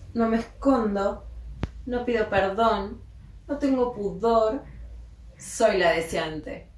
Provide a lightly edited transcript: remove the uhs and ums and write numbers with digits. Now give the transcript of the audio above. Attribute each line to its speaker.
Speaker 1: No me escondo, no pido perdón, no tengo pudor, soy la deseante.